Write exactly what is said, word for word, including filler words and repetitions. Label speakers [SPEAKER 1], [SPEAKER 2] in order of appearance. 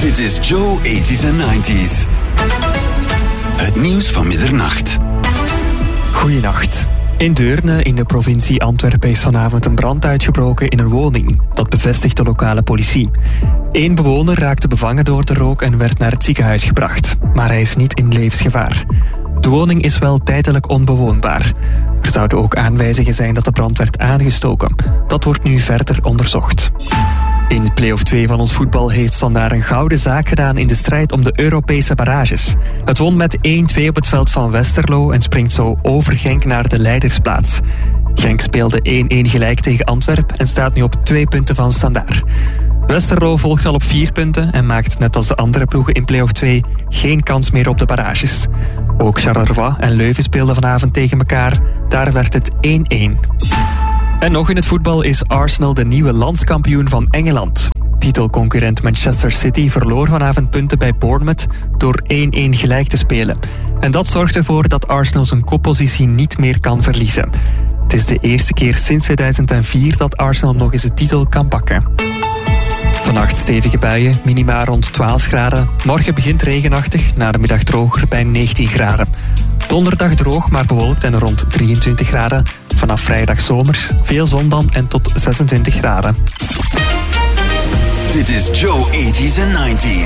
[SPEAKER 1] Dit is Joe eighties en nineties. Het nieuws van middernacht.
[SPEAKER 2] Goeienacht. In Deurne in de provincie Antwerpen is vanavond een brand uitgebroken in een woning. Dat bevestigt de lokale politie. Eén bewoner raakte bevangen door de rook en werd naar het ziekenhuis gebracht. Maar hij is niet in levensgevaar. De woning is wel tijdelijk onbewoonbaar. Er zouden ook aanwijzingen zijn dat de brand werd aangestoken. Dat wordt nu verder onderzocht. In play-off twee van ons voetbal heeft Standaard een gouden zaak gedaan in de strijd om de Europese barrages. Het won met één twee op het veld van Westerlo en springt zo over Genk naar de leidersplaats. Genk speelde één één gelijk tegen Antwerpen en staat nu op twee punten van Standaard. Westerlo volgt al op vier punten en maakt net als de andere ploegen in play-off twee geen kans meer op de barrages. Ook Charleroi en Leuven speelden vanavond tegen elkaar. Daar werd het één één. En nog in het voetbal is Arsenal de nieuwe landskampioen van Engeland. Titelconcurrent Manchester City verloor vanavond punten bij Bournemouth door één één gelijk te spelen. En dat zorgt ervoor dat Arsenal zijn koppositie niet meer kan verliezen. Het is de eerste keer sinds tweeduizend vier dat Arsenal nog eens de titel kan pakken. Vannacht stevige buien, minima rond twaalf graden. Morgen begint regenachtig, na de middag droger bij negentien graden. Donderdag droog, maar bewolkt en rond drieëntwintig graden. Vanaf vrijdag zomers, veel zon dan en tot zesentwintig graden.
[SPEAKER 1] Dit is Joe eighties en nineties.